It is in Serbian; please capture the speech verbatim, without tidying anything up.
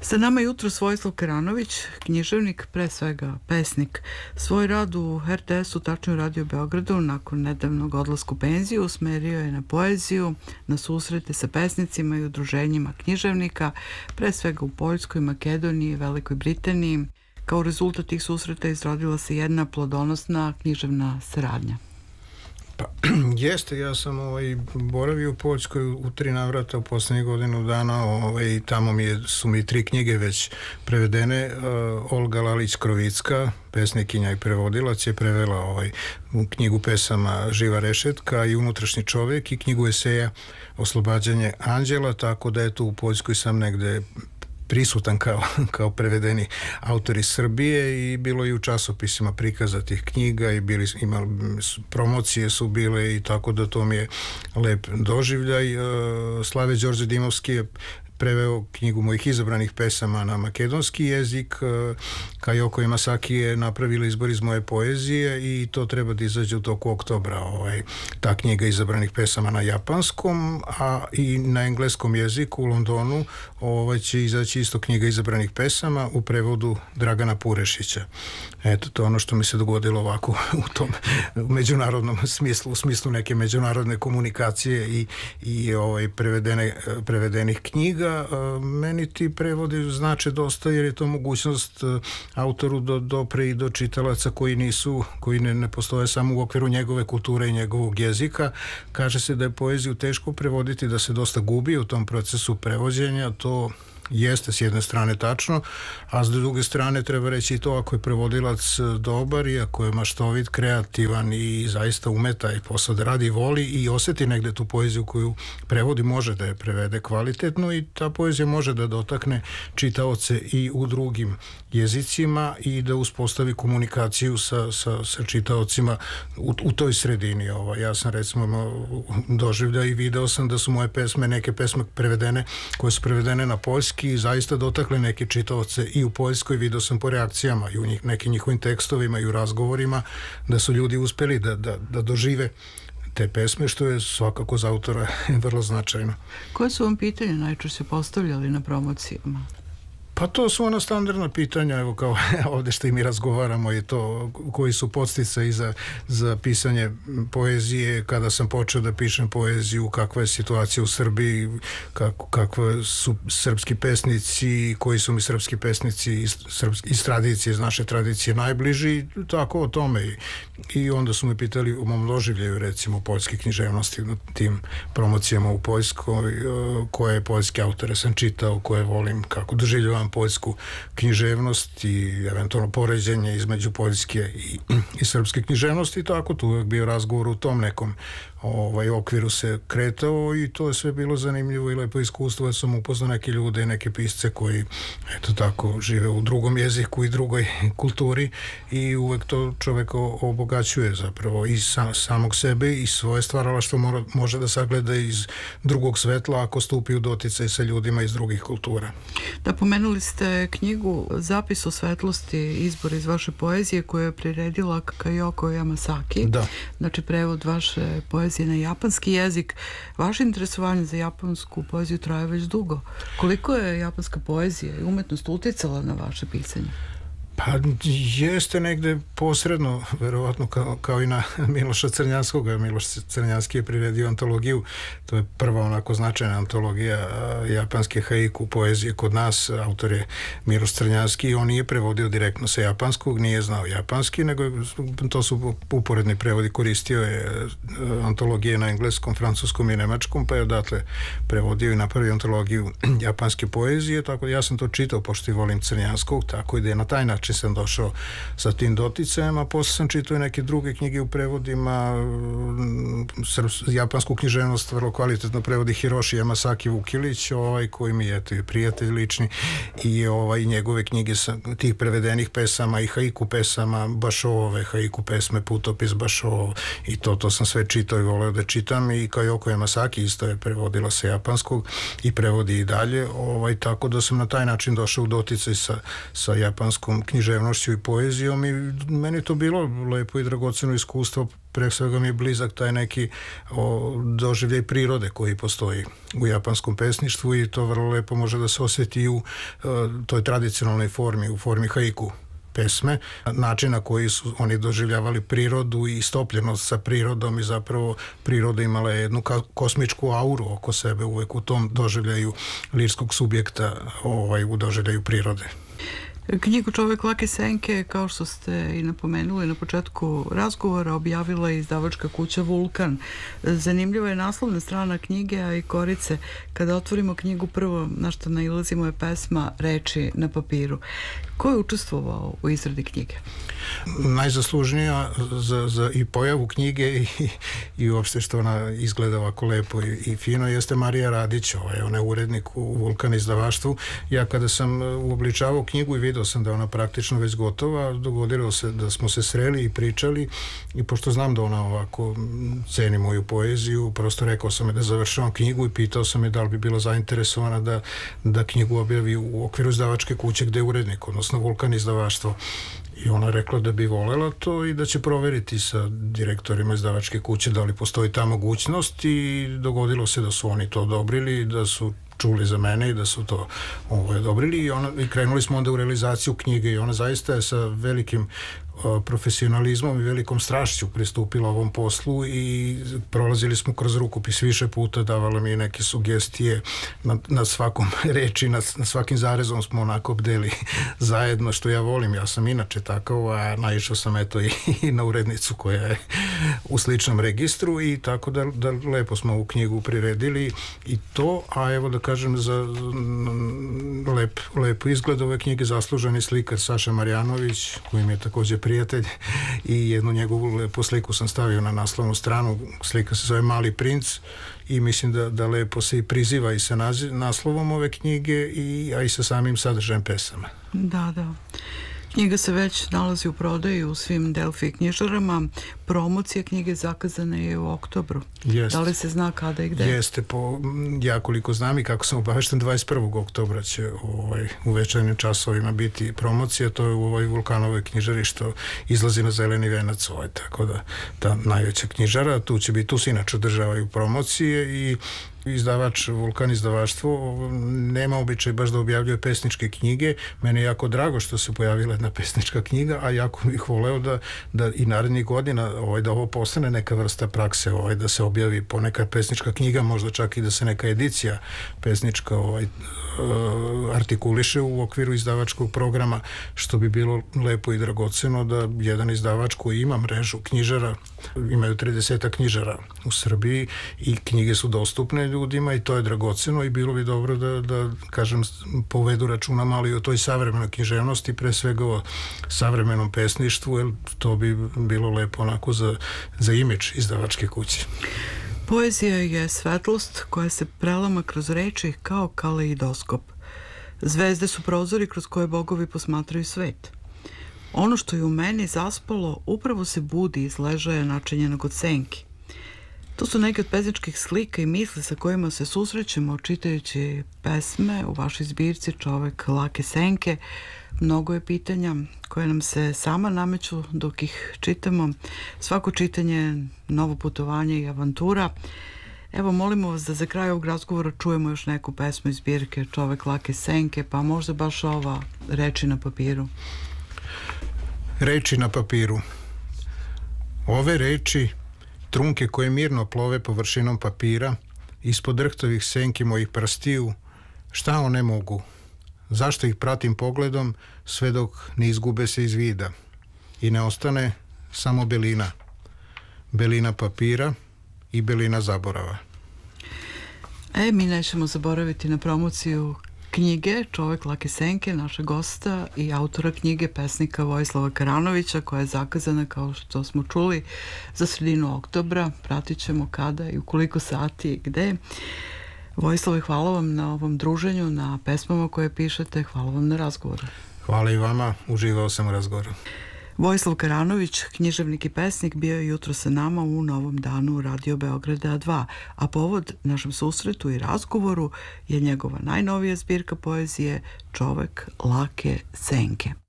Sa nama jutro Vojislav Karanović, književnik, pre svega pesnik. Svoj rad u er te esu, tačnije u Radio Beogradu, nakon nedavnog odlaska u penziju, usmerio je na poeziju, na susrete sa pesnicima i udruženjima književnika, pre svega u Poljskoj, Makedoniji, Velikoj Britaniji. Kao rezultat tih susreta izrodila se jedna plodonosna književna saradnja. Pa, jeste, ja sam ovaj, boravio u Poljskoj u tri navrata u poslednjih godinu dana, ovaj, tamo mi je, su mi tri knjige već prevedene. uh, Olga Lalić-Krovicka, pesnikinja i prevodilac, je prevela ovaj, knjigu pesama Živa rešetka i Unutrašnji čovjek i knjigu eseja Oslobađanje anđela, tako da eto u Poljskoj sam negde prisutan kao, kao prevedeni autor iz Srbije i bilo i u časopisima prikaza tih knjiga i bili, imali, promocije su bile i tako da to mi je lep doživljaj. Slave Đorđe Dimovski je preveo knjigu mojih izabranih pesama na makedonski jezik. Kajoko i Masaki je napravila izbor iz moje poezije i to treba da izađe u toku oktobra. Ovaj, ta knjiga izabranih pesama na japanskom, a i na engleskom jeziku u Londonu ovaj, će izaći isto knjiga izabranih pesama u prevodu Dragana Purešića. Eto, to je ono što mi se dogodilo ovako u tom međunarodnom smislu, u smislu neke međunarodne komunikacije i, i ovaj, prevedene, prevedenih knjiga. Meni ti prevodi znače dosta jer je to mogućnost autoru do, dopre i do čitalaca koji nisu, koji ne, ne postoje samo u okviru njegove kulture i njegovog jezika. Kaže se da je poeziju teško prevoditi, da se dosta gubi u tom procesu prevođenja. To jeste s jedne strane tačno, a s druge strane treba reći i to, ako je prevodilac dobar i ako je maštovit, kreativan i zaista ume taj posao da radi, voli i oseti negde tu poeziju koju prevodi, može da je prevede kvalitetno i ta poezija može da dotakne čitaoce i u drugim jezicima i da uspostavi komunikaciju sa, sa, sa čitaocima u, u toj sredini. Ova. Ja sam recimo doživljao i video sam da su moje pesme, neke pesme prevedene, koje su prevedene na poljski i zaista dotakle neke čitaoce i u Poljskoj. Video sam po reakcijama i u njih, nekim njihovim tekstovima i u razgovorima da su ljudi uspeli da, da, da dožive te pesme, što je svakako za autora vrlo značajno. Koje su vam pitanja najčešće postavljali na promocijama? Pa to su ona standardna pitanja, evo kao ovde što i mi razgovaramo, je to koji su podsticaji za, za pisanje poezije, kada sam počeo da pišem poeziju, kakva je situacija u Srbiji, kako, kakva su srpski pesnici, koji su mi srpski pesnici iz, srpski, iz tradicije, iz naše tradicije najbliži, tako o tome. I, i onda su me pitali o mom doživljaju, recimo, poljske književnosti na tim promocijama u Poljskoj, koje poljske autore sam čitao, koje volim, kako doživljavam poljsku književnost i eventualno poređenje između poljske i, i srpske književnosti i tako tu uvijek bio razgovor u tom nekom ovaj, okviru se kretao i to je sve bilo zanimljivo i lepo iskustvo. Ja sam upoznao neke ljude i neke pisce koji eto tako žive u drugom jeziku i drugoj kulturi i uvek to čovek obogaćuje zapravo i sam, samog sebe i svoje stvaralaštvo mora, može da sagleda iz drugog svetla ako stupi u doticaj sa ljudima iz drugih kultura. Da, pomenuli ste knjigu Zapis o svetlosti, izbor iz vaše poezije koju je priredila Kajoko Yamasaki. Da. Znači prevod vaše poezije na japanski jezik. Vaše interesovanje za japansku poeziju traje već dugo. Koliko je japanska poezija i umetnost uticala na vaše pisanje? Pa jeste negde posredno, verovatno kao, kao i na Miloša Crnjanskog. Miloš Crnjanski je priredio antologiju, to je prva onako značajna antologija japanske haiku poezije kod nas. Autor je Miloš Crnjanski i on nije prevodio direktno sa japanskog, nije znao japanski, nego to su uporedni prevodi, koristio je antologije na engleskom, francuskom i nemačkom, pa je odatle prevodio i napravio antologiju japanske poezije, tako da ja sam to čitao, pošto i volim Crnjanskog, tako da je na taj način sam došao sa tim doticajem, a posle sam čitao i neke druge knjige u prevodima. Srps, japansku književnost vrlo kvalitetno prevodi Hiroshi Yamasaki Vukilić, ovaj, koji mi je eto, prijatelj lični, i ovaj, njegove knjige sa, tih prevedenih pesama i haiku pesama, Bašove, haiku pesme, Putopis Bašov, i to, to sam sve čitao i voleo da čitam, i Kajoko Yamasaki isto je prevodila sa japanskog i prevodi i dalje, ovaj, tako da sam na taj način došao u doticaj sa, sa japanskom književnošću i poezijom i meni to bilo lepo i dragoceno iskustvo pre svega mi je blizak taj neki o, doživljaj prirode koji postoji u japanskom pesništvu i to vrlo lepo može da se osjeti i u o, toj tradicionalnoj formi, u formi haiku pesme, način na koji su oni doživljavali prirodu i stopljenost sa prirodom i zapravo priroda imala jednu kosmičku auru oko sebe uvek u tom doživljaju lirskog subjekta, ovaj, u doživljaju prirode. Knjigu Čovek lake senke, kao što ste i napomenuli na početku razgovora, objavila je izdavačka kuća Vulkan. Zanimljiva je naslovna strana knjige, a i korice. Kada otvorimo knjigu, prvo na što nailazimo je pesma Reči na papiru. Ko je učestvovao u izradi knjige? Najzaslužnija za, za i pojavu knjige i, i uopšte što ona izgleda ovako lepo i, i fino jeste Marija Radić, ovaj, ona je urednik u Vulkan izdavaštvu. Ja kada sam uobličavao knjigu i vidio sam da ona praktično već gotova, dogodilo se da smo se sreli i pričali i pošto znam da ona ovako ceni moju poeziju, prosto rekao sam je da završavam knjigu i pitao sam je da li bi bila zainteresovana da, da knjigu objavi u okviru izdavačke kuće gde je urednik, odnosno Vulkan izdavaštvo. I ona je rekla da bi volela to i da će proveriti sa direktorima izdavačke kuće da li postoji ta mogućnost i dogodilo se da su oni to odobrili, da su čuli za mene i da su to ovo odobrili i, ona, i krenuli smo onda u realizaciju knjige i ona zaista je sa velikim profesionalizmom i velikom strašću pristupila ovom poslu i prolazili smo kroz rukopis više puta, davala mi neke sugestije na, na svakom reči, na, na svakim zarezom smo onako bdeli zajedno, što ja volim, ja sam inače takav, a naišao sam eto i, i na urednicu koja je u sličnom registru i tako da, da lepo smo ovu knjigu priredili i to, a evo da kažem za lep, lepo izgled ove knjige zasluženi slikar Saša Marjanović, koji mi je takođe prijatelj i jednu njegovu lepu sliku sam stavio na naslovnu stranu, slika se zove Mali princ i mislim da, da lepo se i priziva i sa naslovom ove knjige i, a i sa samim sadržajem pesama. Da, da. Knjiga se već nalazi u prodaju u svim Delfi knjižarama. Promocija knjige zakazana je u oktobru. Jest. Da li se zna kada i gde? Jeste, po, ja koliko znam i kako sam obavešten, dvadeset prvog oktobra će ovaj, u večernjim časovima biti promocija, to je u ovoj Vulkanovoj knjižari što izlazi na Zeleni venac, ovaj, tako da ta najveća knjižara, tu će biti, tu se inače održavaju promocije i izdavač Vulkan izdavaštvo nema običaj baš da objavljuje pesničke knjige. Meni je jako drago što se pojavila jedna pesnička knjiga, a jako bih voleo da, da i narednih godina ovaj, da ovo postane neka vrsta prakse, ovaj, da se objavi ponekad pesnička knjiga, možda čak i da se neka edicija pesnička ovaj, artikuliše u okviru izdavačkog programa, što bi bilo lepo i dragoceno da jedan izdavač koji ima mrežu knjižara, imaju trideset knjižara u Srbiji i knjige su dostupne ljudima i to je dragoceno i bilo bi dobro da, da kažem, povedu računa malo i o toj savremenoj književnosti, pre svega o savremenom pesništvu, jer to bi bilo lepo onako za, za imidž izdavačke kuće. Poezija je svetlost koja se prelama kroz reči kao kaleidoskop. Zvezde su prozori kroz koje bogovi posmatraju svet. Ono što je u meni zaspalo upravo se budi iz ležaja načinjenog od senki. To su neke od pesničkih slika i misli sa kojima se susrećemo čitajući pesme u vašoj zbirci Čovek lake senke. Mnogo je pitanja koje nam se sama nameću dok ih čitamo. Svako čitanje je novo putovanje i avantura. Evo, molimo vas da za kraj ovog razgovora čujemo još neku pesmu iz zbirke Čovek lake senke, pa možda baš ova Reči na papiru. Reči na papiru. Ove reči, trunke koje mirno plove površinom papira, ispod drhtovih senki mojih prstiju, šta one mogu? Zašto ih pratim pogledom sve dok ne izgube se iz vida i ne ostane samo belina. Belina papira i belina zaborava. E, mi nećemo zaboraviti na promociju knjige Čovek lake senke, našeg gosta i autora knjige, pesnika Vojislava Karanovića, koja je zakazana, kao što smo čuli, za sredinu oktobra. Pratit ćemo kada i u koliko sati i gde. Vojislave, hvala vam na ovom druženju, na pesmama koje pišete, hvala vam na razgovoru. Hvala i vama, uživao sam u razgovoru. Vojislav Karanović, književnik i pesnik, bio je jutro sa nama u Novom danu Radio Beograda dva, a povod našem susretu i razgovoru je njegova najnovija zbirka poezije Čovek lake senke.